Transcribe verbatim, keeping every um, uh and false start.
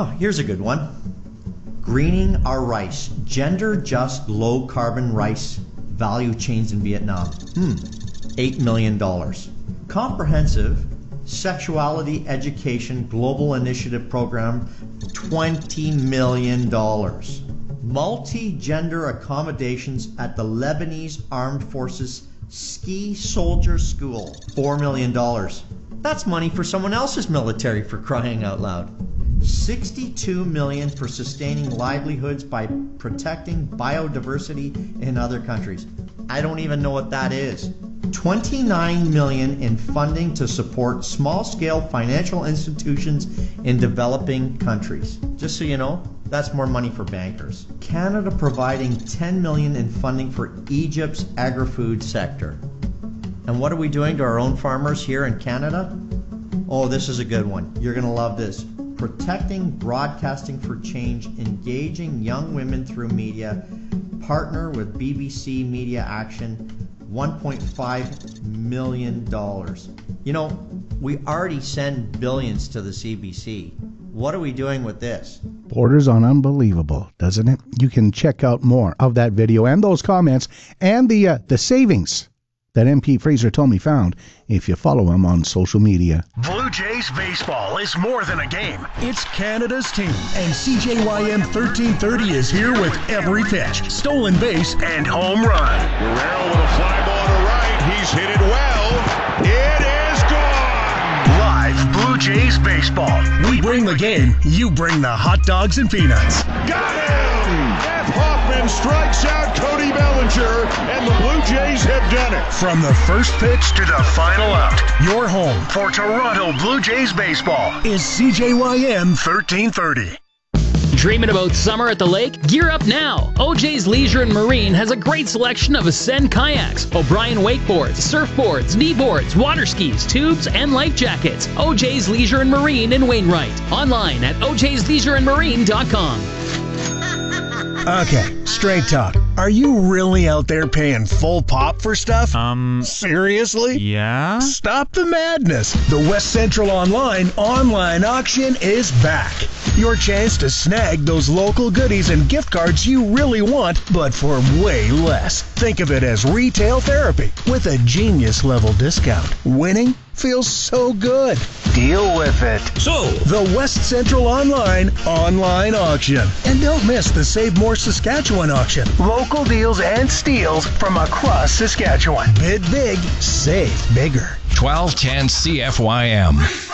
Oh, here's a good one. Greening our rice. Gender-just low-carbon rice value chains in Vietnam. Hmm. eight million dollars. Comprehensive Sexuality Education Global Initiative Program, twenty million dollars. Multi-gender accommodations at the Lebanese Armed Forces Ski Soldier School, four million dollars. That's money for someone else's military, for crying out loud. sixty-two million dollars for sustaining livelihoods by protecting biodiversity in other countries. I don't even know what that is. twenty-nine million dollars in funding to support small-scale financial institutions in developing countries. Just so you know, that's more money for bankers. Canada providing ten million dollars in funding for Egypt's agri-food sector. And what are we doing to our own farmers here in Canada? Oh, this is a good one. You're going to love this. Protecting Broadcasting for Change, engaging young women through media, partner with B B C Media Action, one point five million dollars. You know, we already send billions to the C B C. What are we doing with this? Borders on unbelievable, doesn't it? You can check out more of that video and those comments and the uh, the savings that M P Fraser Tolmie found if you follow him on social media. Blue Jays baseball is more than a game. It's Canada's team, and C J Y M thirteen thirty is here with every pitch, stolen base, and home run. Guerrero with a fly ball to right. He's hit it well. It is gone. Live Blue Jays baseball. We bring the game. You bring the hot dogs and peanuts. Got him! F. Hoffman strikes out Cody Bellinger, and the Blue Jays have done it. From the first pitch to the final out, your home for Toronto Blue Jays baseball is C J Y M thirteen thirty. Dreaming about summer at the lake? Gear up now! O J's Leisure and Marine has a great selection of Ascend kayaks, O'Brien wakeboards, surfboards, kneeboards, water skis, tubes, and life jackets. O J's Leisure and Marine in Wainwright. Online at o j's leisure and marine dot com. Okay, straight talk. Are you really out there paying full pop for stuff? Um, Seriously? yeah? Stop the madness. The West Central Online online auction is back. Your chance to snag those local goodies and gift cards you really want, but for way less. Think of it as retail therapy with a genius level discount. Winning feels so good. Deal with it. So, the West Central Online online auction. And don't miss the Save More Saskatchewan auction. Local deals and steals from across Saskatchewan. Bid big, save bigger. twelve ten C F Y M.